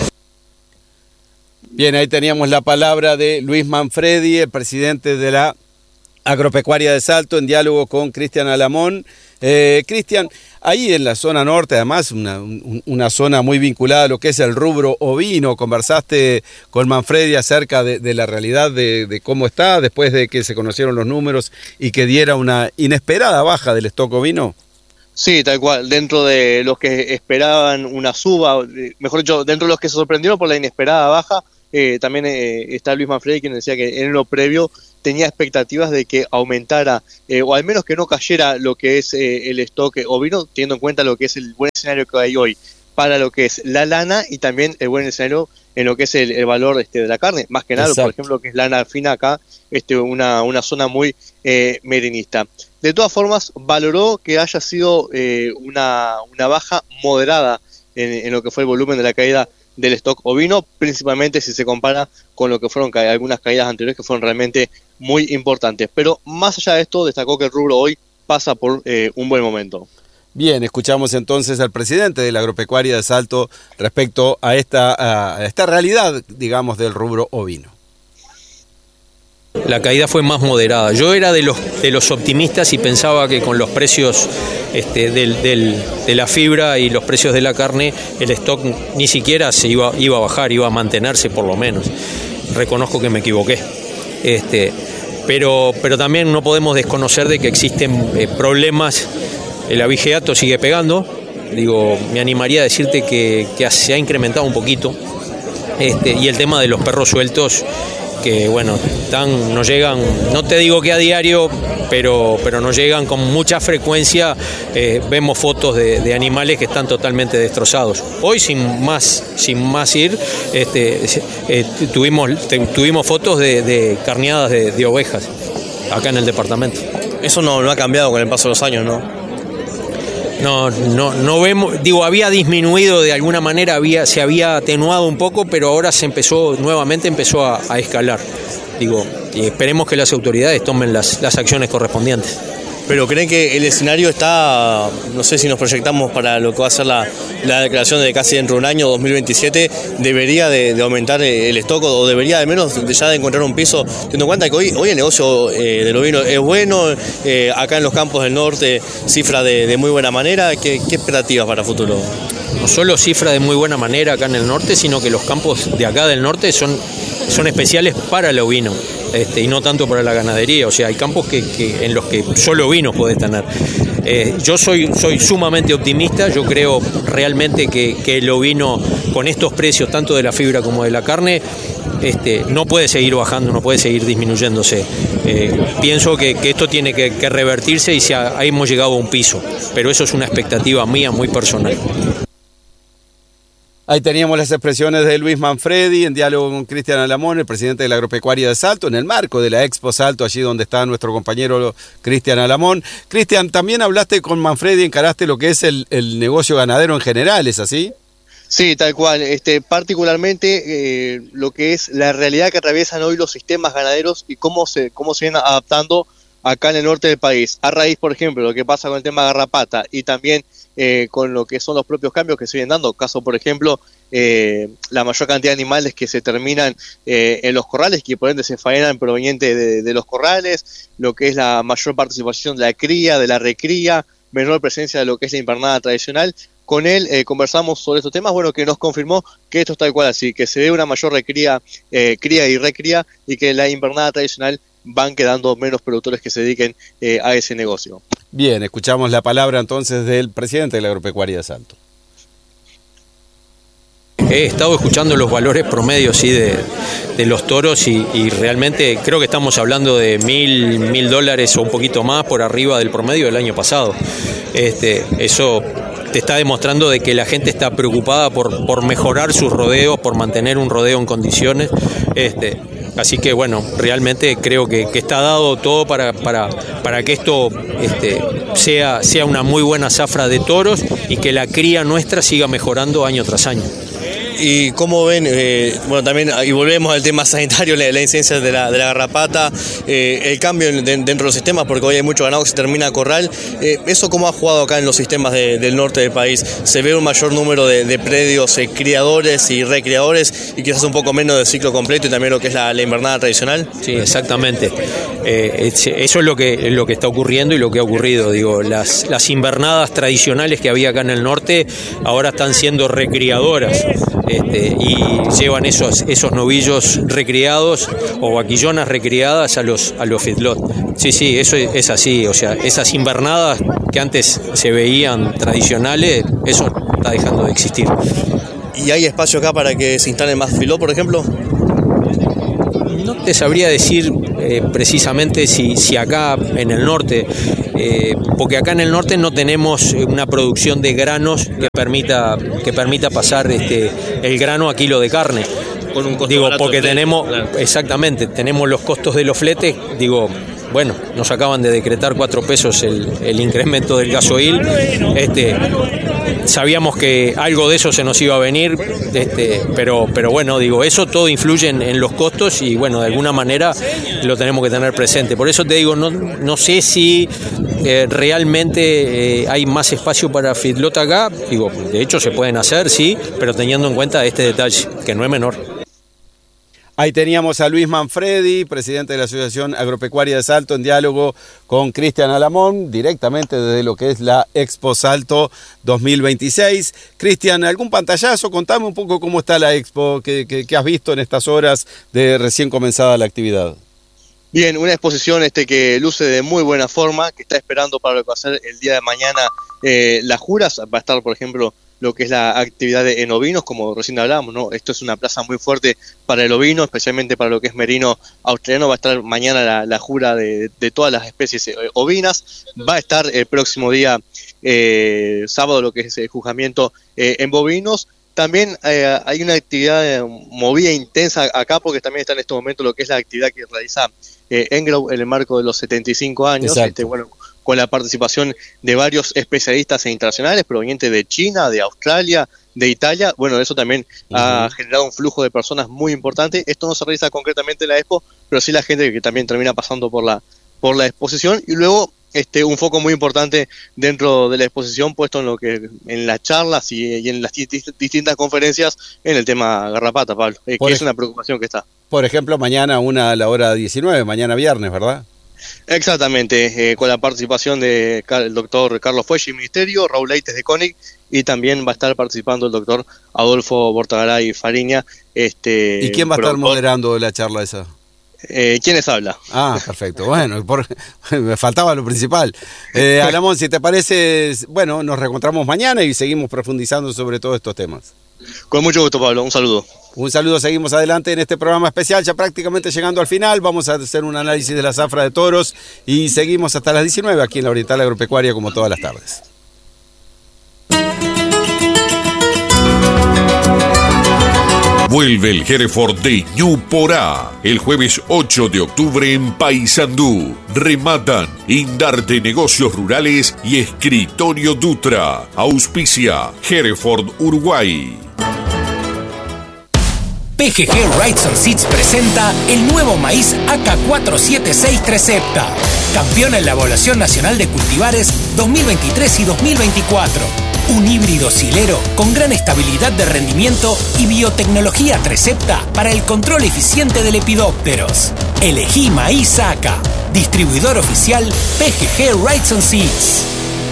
Bien, ahí teníamos la palabra de Luis Manfredi, el presidente de la Agropecuaria de Salto, en diálogo con Cristian Alamón. Eh, Cristian, ahí en la zona norte, además, una, un, una zona muy vinculada a lo que es el rubro ovino, conversaste con Manfredi acerca de, de la realidad de, de cómo está después de que se conocieron los números y que diera una inesperada baja del stock ovino. Sí, tal cual, dentro de los que esperaban una suba, mejor dicho, dentro de los que se sorprendieron por la inesperada baja, eh, también eh, está Luis Manfredi, quien decía que en lo previo tenía expectativas de que aumentara, eh, o al menos que no cayera lo que es eh, el stock ovino, teniendo en cuenta lo que es el buen escenario que hay hoy para lo que es la lana y también el buen escenario en lo que es el, el valor este, de la carne, más que nada, Exacto. Por ejemplo, que es lana fina acá, este, una, una zona muy eh, merenista. De todas formas, valoró que haya sido eh, una, una baja moderada en, en lo que fue el volumen de la caída del stock ovino, principalmente si se compara con lo que fueron ca- algunas caídas anteriores que fueron realmente muy importantes. Pero más allá de esto, destacó que el rubro hoy pasa por eh, un buen momento. Bien, escuchamos entonces al presidente de la agropecuaria de Salto respecto a esta, a esta realidad, digamos, del rubro ovino. La caída fue más moderada. Yo era de los de los optimistas y pensaba que con los precios este, del, del, de la fibra y los precios de la carne, el stock ni siquiera se iba, iba a bajar, iba a mantenerse por lo menos. Reconozco que me equivoqué. Este, pero, pero también no podemos desconocer de que existen eh, problemas. El abigeato sigue pegando. Digo, me animaría a decirte que, que se ha incrementado un poquito. Este, y el tema de los perros sueltos, que bueno, están, nos llegan, no te digo que a diario, pero, pero nos llegan con mucha frecuencia. Eh, vemos fotos de, de animales que están totalmente destrozados. Hoy, sin más, sin más ir, este, eh, tuvimos, te, tuvimos fotos de, de carneadas de, de ovejas acá en el departamento. Eso no, no ha cambiado con el paso de los años, ¿no? No, no, no vemos, digo, había disminuido de alguna manera, había, se había atenuado un poco, pero ahora se empezó, nuevamente empezó a, a escalar. Digo, y esperemos que las autoridades tomen las, las acciones correspondientes. Pero ¿creen que el escenario está, no sé si nos proyectamos para lo que va a ser la, la declaración de casi dentro de un año, dos mil veintisiete, debería de, de aumentar el stock o debería de menos de ya de encontrar un piso, teniendo en cuenta que hoy, hoy el negocio eh, del ovino es bueno, eh, acá en los campos del norte cifra de, de muy buena manera? ¿Qué, qué expectativas para el futuro? No solo cifra de muy buena manera acá en el norte, sino que los campos de acá del norte son, son especiales para el ovino. Este, y no tanto para la ganadería, o sea, hay campos que, que en los que solo ovinos podés tener. Eh, yo soy, soy sumamente optimista, yo creo realmente que, que el ovino con estos precios, tanto de la fibra como de la carne, este, no puede seguir bajando, no puede seguir disminuyéndose. Eh, pienso que, que esto tiene que, que revertirse y se ha, hemos llegado a un piso, pero eso es una expectativa mía muy personal. Ahí teníamos las expresiones de Luis Manfredi en diálogo con Cristian Alamón, el presidente de la agropecuaria de Salto, en el marco de la Expo Salto, allí donde está nuestro compañero Cristian Alamón. Cristian, también hablaste con Manfredi, encaraste lo que es el, el negocio ganadero en general, ¿es así? Sí, tal cual. Este, particularmente eh, lo que es la realidad que atraviesan hoy los sistemas ganaderos y cómo se, cómo se vienen adaptando acá en el norte del país. A raíz, por ejemplo, lo que pasa con el tema garrapata y también Eh, con lo que son los propios cambios que se vienen dando, caso por ejemplo eh, la mayor cantidad de animales que se terminan eh, en los corrales, que por ende se faenan proveniente de, de los corrales, lo que es la mayor participación de la cría, de la recría, menor presencia de lo que es la invernada tradicional. Con él eh, conversamos sobre estos temas, bueno, que nos confirmó que esto está igual así, que se ve una mayor recría, eh, cría y recría, y que la invernada tradicional van quedando menos productores que se dediquen eh, a ese negocio. Bien, escuchamos la palabra entonces del presidente de la agropecuaria de Salto. He estado escuchando los valores promedios sí, de, de los toros y, y realmente creo que estamos hablando de mil, mil dólares o un poquito más por arriba del promedio del año pasado. Este, eso te está demostrando de que la gente está preocupada por, por mejorar sus rodeos, por mantener un rodeo en condiciones. Este, así que bueno, realmente creo que, que está dado todo para, para, para que esto este, sea, sea una muy buena zafra de toros y que la cría nuestra siga mejorando año tras año. ¿Y cómo ven, eh, bueno, también, y volvemos al tema sanitario, la, la incidencia de la, de la garrapata, eh, el cambio de, dentro de los sistemas, porque hoy hay mucho ganado que se termina a corral, eh, ¿eso cómo ha jugado acá en los sistemas de, del norte del país? ¿Se ve un mayor número de, de predios eh, criadores y recreadores y quizás un poco menos de ciclo completo y también lo que es la, la invernada tradicional? Sí, exactamente. Eh, eso es lo que, lo que está ocurriendo y lo que ha ocurrido. Digo, las, las invernadas tradicionales que había acá en el norte ahora están siendo recriadoras. Este, y llevan esos, esos novillos recriados o vaquillonas recriadas a los, a los feedlot. Sí, sí, eso es, es así. O sea, esas invernadas que antes se veían tradicionales, eso está dejando de existir. ¿Y hay espacio acá para que se instalen más feedlot, por ejemplo? No te sabría decir eh, precisamente si, si acá en el norte, eh, porque acá en el norte no tenemos una producción de granos que permita, que permita pasar este, el grano a kilo de carne. Con un costo digo, barato porque de flete, tenemos, claro. Exactamente, tenemos los costos de los fletes, digo, bueno, nos acaban de decretar cuatro pesos el, el incremento del gasoil, este, sabíamos que algo de eso se nos iba a venir, este, pero, pero bueno, digo, eso todo influye en, en los costos y bueno, de alguna manera lo tenemos que tener presente. Por eso te digo, no, no sé si eh, realmente eh, hay más espacio para feedlot acá, digo, de hecho se pueden hacer, sí, pero teniendo en cuenta este detalle, que no es menor. Ahí teníamos a Luis Manfredi, presidente de la Asociación Agropecuaria de Salto, en diálogo con Cristian Alamón, directamente desde lo que es la Expo Salto dos mil veintiséis. Cristian, ¿algún pantallazo? Contame un poco cómo está la Expo, qué, qué, qué has visto en estas horas de recién comenzada la actividad. Bien, una exposición este que luce de muy buena forma, que está esperando para lo que va a ser el día de mañana eh, las juras. Va a estar, por ejemplo, lo que es la actividad de, en ovinos, como recién hablábamos, ¿no? Esto es una plaza muy fuerte para el ovino, especialmente para lo que es merino australiano. Va a estar mañana la, la jura de, de todas las especies eh, ovinas. Va a estar el próximo día, eh, sábado, lo que es el juzgamiento eh, en bovinos. También eh, hay una actividad eh, movida intensa acá, porque también está en este momento lo que es la actividad que realiza eh, Engrow en el marco de los setenta y cinco años. Este, bueno, con la participación de varios especialistas internacionales provenientes de China, de Australia, de Italia. Bueno, eso también uh-huh. ha generado un flujo de personas muy importante. Esto no se realiza concretamente en la Expo, pero sí la gente que también termina pasando por la por la exposición. Y luego este un foco muy importante dentro de la exposición puesto en lo que en las charlas y, y en las dist- distintas conferencias en el tema garrapata, Pablo, eh, que ej- es una preocupación que está. Por ejemplo, mañana una a la hora diecinueve, mañana viernes, ¿verdad? Exactamente, eh, con la participación del de doctor Carlos Fuelle, Ministerio, Raúl Leites de CONIC, y también va a estar participando el doctor Adolfo Bortagaray Fariña. Este, ¿Y quién va a estar moderando la charla esa? Eh, ¿Quién les habla? Ah, perfecto. Bueno, por, me faltaba lo principal. Eh, Alamón, si te parece, bueno, nos reencontramos mañana y seguimos profundizando sobre todos estos temas. Con mucho gusto, Pablo. Un saludo. Un saludo, seguimos adelante en este programa especial, ya prácticamente llegando al final. Vamos a hacer un análisis de la zafra de toros y seguimos hasta las diecinueve aquí en la Oriental Agropecuaria, como todas las tardes. Vuelve el Hereford de Ñuporá el jueves ocho de octubre en Paysandú. Rematan Indarte Negocios Rurales y Escritorio Dutra. Auspicia Hereford Uruguay. P G G Rights and Seeds presenta el nuevo maíz A K cuatro siete seis tres Septa, campeón en la Evaluación Nacional de Cultivares dos mil veintitrés y dos mil veinticuatro. Un híbrido silero con gran estabilidad de rendimiento y biotecnología Tresepta para el control eficiente de lepidópteros. Elegí maíz A K, distribuidor oficial P G G Rights and Seeds.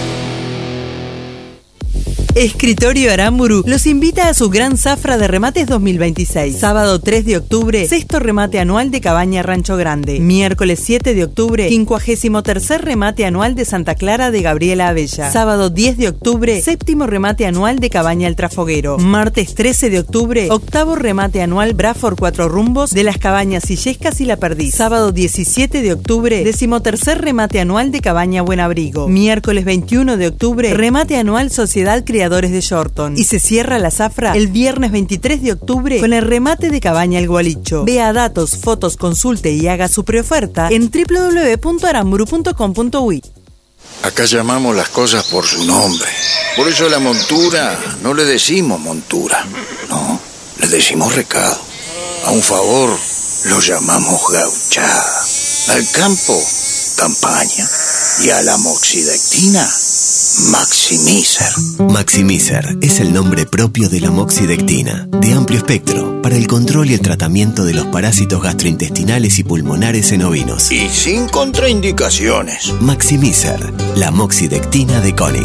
Escritorio Aramburu los invita a su gran zafra de remates dos mil veintiséis. Sábado tres de octubre, sexto remate anual de Cabaña Rancho Grande. Miércoles siete de octubre, quincuagésimo tercer remate anual de Santa Clara de Gabriela Abella. Sábado diez de octubre, séptimo remate anual de Cabaña El Trafoguero. Martes trece de octubre, octavo remate anual Braford Cuatro Rumbos de las Cabañas Illescas y La Perdiz. Sábado diecisiete de octubre, decimotercer remate anual de Cabaña Buen Abrigo. Miércoles veintiuno de octubre, remate anual Sociedad Criadores de Shorton. Y se cierra la zafra el viernes veintitrés de octubre con el remate de Cabaña El Gualicho. Vea datos, fotos, consulte y haga su preoferta en doble u doble u doble u punto aramburu punto com punto uy. Acá llamamos las cosas por su nombre. Por eso la montura no le decimos montura, no, les decimos recado. A un favor lo llamamos gauchada. Al campo, campaña. Y a la moxidectina, Maximizer. Maximizer es el nombre propio de la moxidectina, de amplio espectro, para el control y el tratamiento de los parásitos gastrointestinales y pulmonares en ovinos. Y sin contraindicaciones. Maximizer, la moxidectina de Koenig.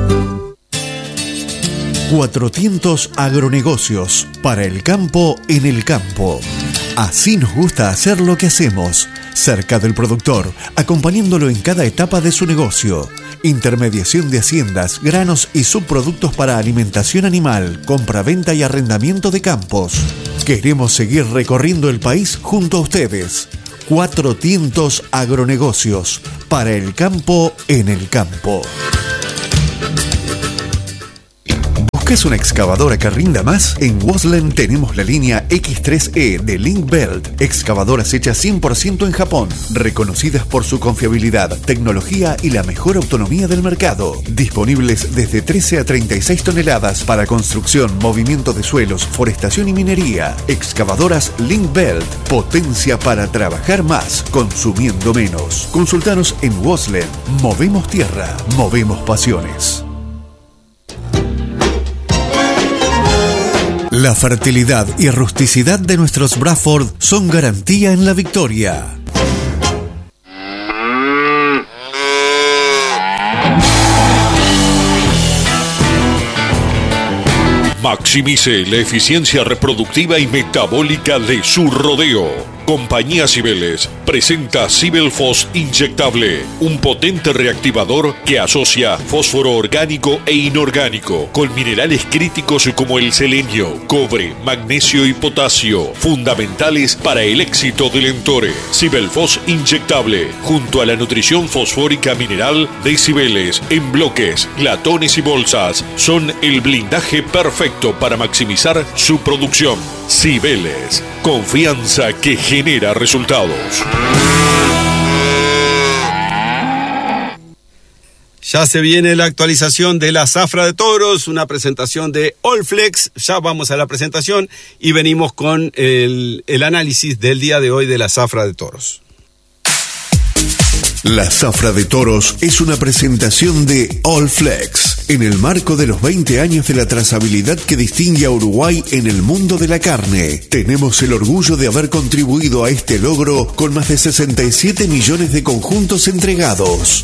Cuatrocientos Agronegocios, para el campo en el campo. Así nos gusta hacer lo que hacemos, cerca del productor, acompañándolo en cada etapa de su negocio. Intermediación de haciendas, granos y subproductos para alimentación animal, compra-venta y arrendamiento de campos. Queremos seguir recorriendo el país junto a ustedes. Cuatrocientos Agronegocios, para el campo en el campo. ¿Buscas una excavadora que rinda más? En Waslen tenemos la línea equis tres e de Link-Belt. Excavadoras hechas cien por ciento en Japón, reconocidas por su confiabilidad, tecnología y la mejor autonomía del mercado. Disponibles desde trece a treinta y seis toneladas para construcción, movimiento de suelos, forestación y minería. Excavadoras Link-Belt. Potencia para trabajar más, consumiendo menos. Consultanos en Waslen. Movemos tierra, movemos pasiones. La fertilidad y rusticidad de nuestros Bradford son garantía en la victoria. Maximice la eficiencia reproductiva y metabólica de su rodeo. Compañía Cibeles presenta Cibelfos inyectable, un potente reactivador que asocia fósforo orgánico e inorgánico con minerales críticos como el selenio, cobre, magnesio y potasio, fundamentales para el éxito del Entore. Cibelfos inyectable, junto a la nutrición fosfórica mineral de Cibeles, en bloques, latones y bolsas, son el blindaje perfecto para maximizar su producción. Cibeles, confianza que genera resultados. Ya se viene la actualización de la zafra de toros, una presentación de Allflex. Ya vamos a la presentación y venimos con el, el análisis del día de hoy de la zafra de toros. La zafra de toros es una presentación de Allflex, en el marco de los veinte años de la trazabilidad que distingue a Uruguay en el mundo de la carne. Tenemos el orgullo de haber contribuido a este logro con más de sesenta y siete millones de conjuntos entregados.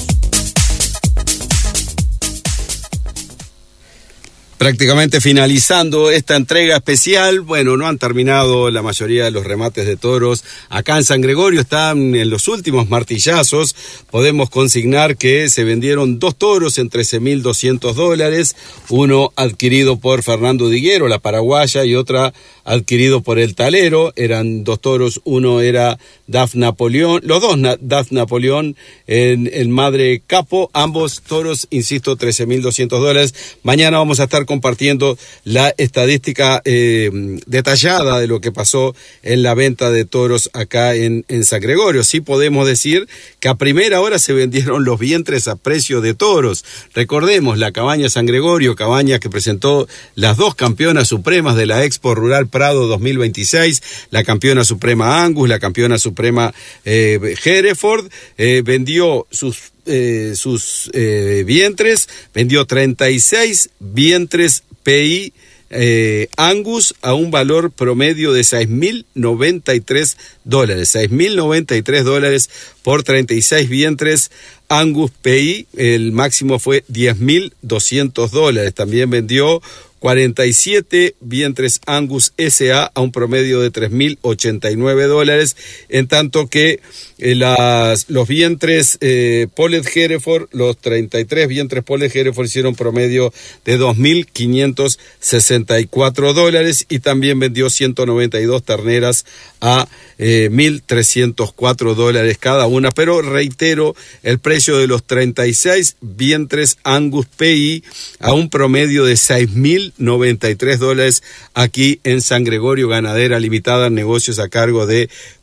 Prácticamente finalizando esta entrega especial, bueno, no han terminado la mayoría de los remates de toros. Acá en San Gregorio están en los últimos martillazos. Podemos consignar que se vendieron dos toros en trece mil doscientos dólares. Uno adquirido por Fernando Diguero, la paraguaya, y otra adquirido por el talero. Eran dos toros, uno era Daf Napoleón, los dos na- Daf Napoleón en el Madre Capo. Ambos toros, insisto, trece mil doscientos dólares. Mañana vamos a estar compartiendo la estadística eh, detallada de lo que pasó en la venta de toros acá en, en San Gregorio. Sí podemos decir que a primera hora se vendieron los vientres a precio de toros. Recordemos, la cabaña San Gregorio, cabaña que presentó las dos campeonas supremas de la Expo Rural Prado dos mil veintiséis, la campeona suprema Angus, la campeona suprema eh, Hereford, eh, vendió sus Eh, sus eh, vientres, vendió treinta y seis vientres P I eh, Angus a un valor promedio de seis mil noventa y tres dólares, seis mil noventa y tres dólares por treinta y seis vientres Angus P I. El máximo fue diez mil doscientos dólares. También vendió cuarenta y siete vientres Angus S A a un promedio de tres mil ochenta y nueve dólares, en tanto que eh, las, los vientres eh, Polled Hereford, los treinta y tres vientres Polled Hereford hicieron promedio de dos mil quinientos sesenta y cuatro dólares, y también vendió ciento noventa y dos terneras a eh, mil trescientos cuatro dólares cada una. Pero reitero, el precio de los treinta y seis vientres Angus P I a un promedio de seis mil noventa y tres dólares aquí en San Gregorio Ganadera Limitada, negocios a cargo de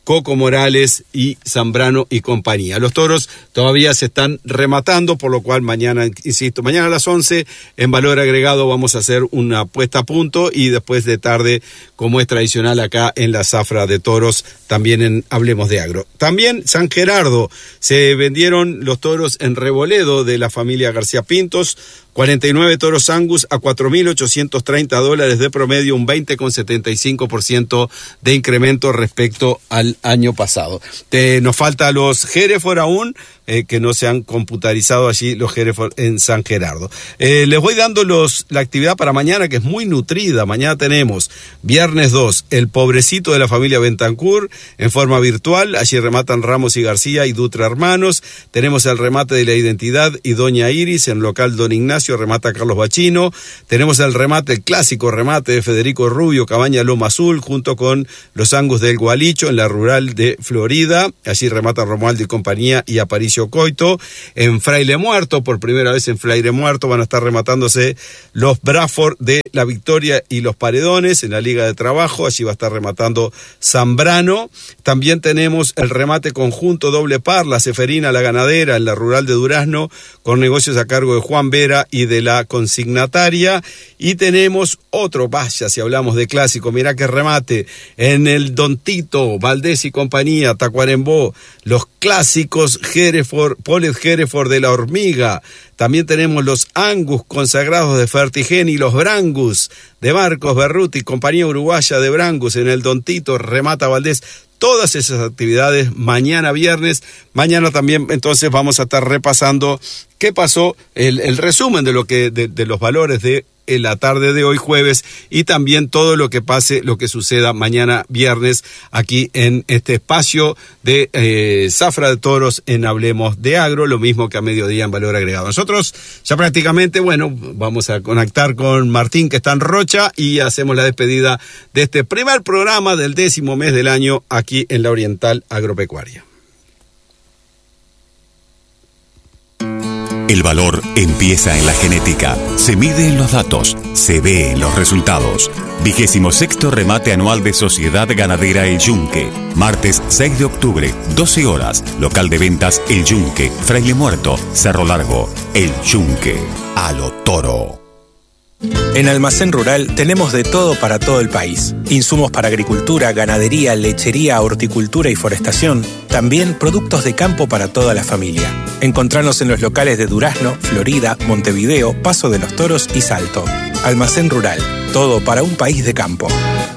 Coco Morales y Zambrano y compañía. Los toros todavía se están rematando, por lo cual mañana, insisto, mañana a las once en Valor Agregado vamos a hacer una puesta a punto y después de tarde, como es tradicional acá en la Zafra de Toros, también en Hablemos de Agro. También San Gerardo, se vendieron los toros en Reboledo de la familia García Pintos, cuarenta y nueve toros Angus a cuatro mil ochocientos treinta dólares de promedio, un veinte coma setenta y cinco por ciento de incremento respecto al año pasado. Te, nos falta los Hereford aún, eh, que no se han computarizado allí los Hereford en San Gerardo. Eh, les voy dando los, la actividad para mañana, que es muy nutrida. Mañana tenemos viernes dos, el pobrecito de la familia Bentancur en forma virtual. Allí rematan Ramos y García y Dutra Hermanos. Tenemos el remate de la identidad y Doña Iris en local Don Ignacio, remata Carlos Bachino. Tenemos el remate, el clásico remate de Federico Rubio, Cabaña Loma Azul, junto con los Angus del Gualicho en la rural de Florida. Allí remata Romualdo y compañía y Aparicio Coito. En Fraile Muerto, por primera vez en Fraile Muerto, van a estar rematándose los Bradford de La Victoria y los Paredones en la Liga de Trabajo. Allí va a estar rematando Zambrano. También tenemos el remate conjunto doble par, la Ceferina, la Ganadera en la rural de Durazno, con negocios a cargo de Juan Vera y de la consignataria. Y tenemos otro, vaya, si hablamos de clásico, mirá qué remate, en el Don Tito, Valdés y compañía, Tacuarembó, los clásicos Hereford, Polet Hereford de la Hormiga. También tenemos los Angus consagrados de Fertigen y los Brangus de Marcos Berruti, compañía uruguaya de Brangus en el Don Tito, remata Valdés. Todas esas actividades mañana viernes. Mañana también entonces vamos a estar repasando qué pasó, el, el resumen de lo que de, de los valores de en la tarde de hoy jueves y también todo lo que pase, lo que suceda mañana viernes aquí en este espacio de eh, Zafra de Toros en Hablemos de Agro, lo mismo que a mediodía en Valor Agregado. Nosotros ya prácticamente, bueno, vamos a conectar con Martín, que está en Rocha, y hacemos la despedida de este primer programa del décimo mes del año aquí en la Oriental Agropecuaria. El valor empieza en la genética, se mide en los datos, se ve en los resultados. Vigésimo sexto remate anual de Sociedad Ganadera El Yunque. Martes seis de octubre, doce horas. Local de ventas El Yunque, Fraile Muerto, Cerro Largo. El Yunque, a lo toro. En Almacén Rural tenemos de todo para todo el país. Insumos para agricultura, ganadería, lechería, horticultura y forestación. También productos de campo para toda la familia. Encontrarnos en los locales de Durazno, Florida, Montevideo, Paso de los Toros y Salto. Almacén Rural, todo para un país de campo.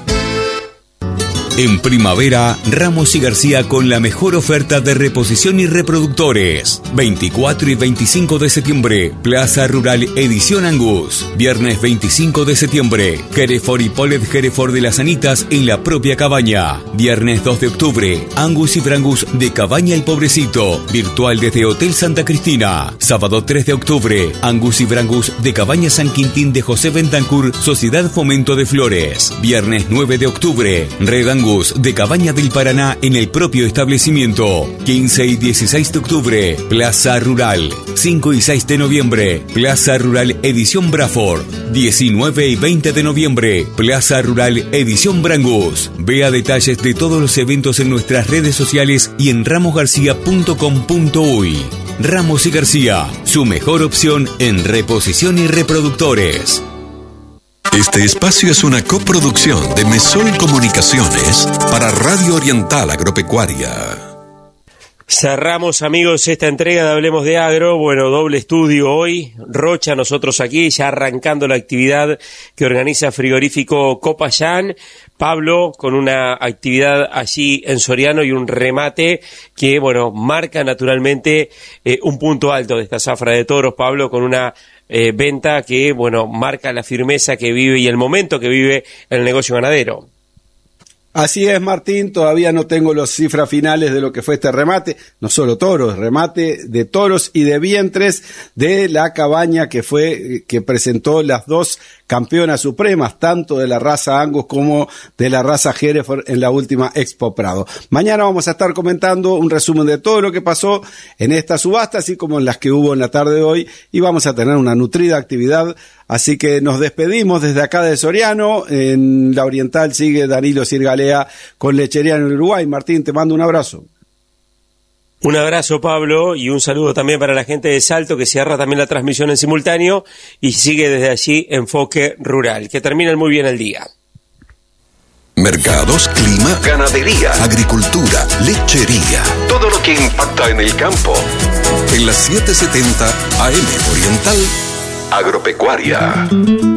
En primavera, Ramos y García con la mejor oferta de reposición y reproductores. veinticuatro y veinticinco de septiembre, Plaza Rural Edición Angus. Viernes veinticinco de septiembre, Hereford y Polet Hereford de las Anitas en la propia cabaña. Viernes dos de octubre, Angus y Brangus de Cabaña El Pobrecito, virtual desde Hotel Santa Cristina. Sábado tres de octubre, Angus y Brangus de Cabaña San Quintín de José Bentancur, Sociedad Fomento de Flores. Viernes nueve de octubre, Red Angus de Cabaña del Paraná en el propio establecimiento. quince y dieciséis de octubre, Plaza Rural. cinco y seis de noviembre, Plaza Rural Edición Bradford. diecinueve y veinte de noviembre, Plaza Rural Edición Brangus. Vea detalles de todos los eventos en nuestras redes sociales y en ramos garcía punto com punto uy. Ramos y García, su mejor opción en reposición y reproductores. Este espacio es una coproducción de Mesol Comunicaciones para Radio Oriental Agropecuaria. Cerramos, amigos, esta entrega de Hablemos de Agro. Bueno, doble estudio hoy. Rocha, nosotros aquí, ya arrancando la actividad que organiza Frigorífico Copayán. Pablo, con una actividad allí en Soriano y un remate que, bueno, marca naturalmente eh, un punto alto de esta zafra de toros. Pablo, con una eh, venta que, bueno, marca la firmeza que vive y el momento que vive el negocio ganadero. Así es, Martín, todavía no tengo las cifras finales de lo que fue este remate, no solo toros, remate de toros y de vientres de la cabaña que fue, que presentó las dos campeonas supremas, tanto de la raza Angus como de la raza Hereford en la última Expo Prado. Mañana vamos a estar comentando un resumen de todo lo que pasó en esta subasta, así como en las que hubo en la tarde de hoy, y vamos a tener una nutrida actividad. Así que nos despedimos desde acá de Soriano. En la Oriental sigue Danilo Sirgalea con Lechería en el Uruguay. Martín, te mando un abrazo. Un abrazo, Pablo, y un saludo también para la gente de Salto, que cierra también la transmisión en simultáneo y sigue desde allí Enfoque Rural. Que terminen muy bien el día. Mercados, clima, ganadería, agricultura, lechería. Todo lo que impacta en el campo. En las setecientos setenta A M Oriental, Agropecuaria.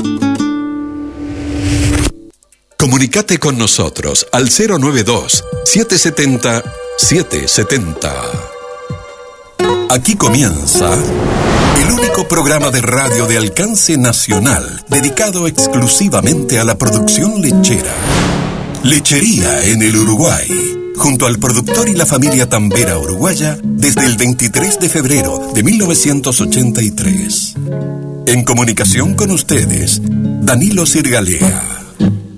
Comunicate con nosotros al cero nueve dos, siete siete cero, siete siete cero. Aquí comienza el único programa de radio de alcance nacional dedicado exclusivamente a la producción lechera. Lechería en el Uruguay, junto al productor y la familia tambera uruguaya desde el veintitrés de febrero de mil novecientos ochenta y tres. En comunicación con ustedes, Danilo Sirgalea.